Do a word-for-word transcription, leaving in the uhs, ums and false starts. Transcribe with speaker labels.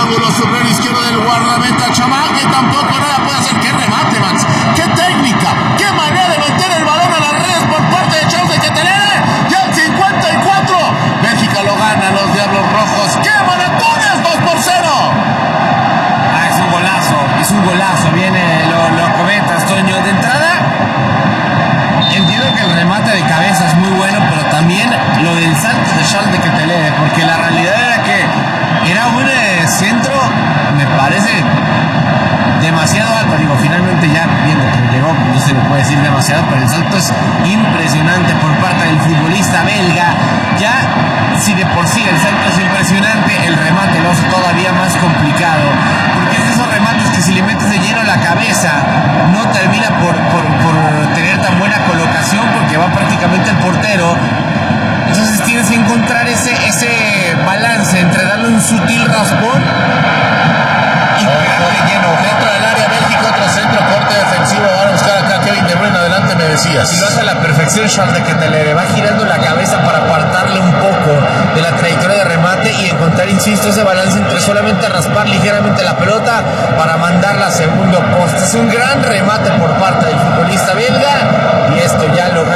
Speaker 1: ángulo superior izquierdo del guardameta Chamak, que tampoco nada puede hacer. ¡Qué remate, Max! ¡Qué técnica! ¡Qué manera de meter el balón a las redes por parte de Charles de Ketelere! ¡Ya el cincuenta y cuatro! Bélgica lo gana, los Diablos Rojos. ¡Qué Túnez! ¡dos por cero!
Speaker 2: Ah, es un golazo, es un golazo. Viene, lo, lo comentas, Toño. De entrada, entiendo que el remate de cabeza es muy bueno, pero también lo del salto de Charles de Ketelere, porque la realidad era que era un eh, centro, me parece, demasiado alto. Digo, finalmente ya viendo que llegó, no se le puede decir demasiado, pero el salto es impresionante por parte del futbolista belga. Ya, si de por sí el salto es impresionante, el remate lo hace todavía más complicado, porque es de esos remates que si le metes de lleno a la cabeza no termina por, por, por tener tan buena colocación, porque va prácticamente el portero. Entonces tienes que encontrar ese, ese balance entre darle un sutil raspón y pegarle lleno
Speaker 1: dentro del área. Bélgica, otro centro, corte defensivo. Van a buscar acá Kevin De Bruyne. Adelante, me decías.
Speaker 2: Y lo hace a la perfección Charles de Ketelere. Va girando la cabeza para apartarle un poco de la trayectoria de remate y encontrar, insisto, ese balance entre solamente raspar ligeramente la pelota para mandarla a segundo poste. Es un gran remate por parte del futbolista belga y esto ya lo gana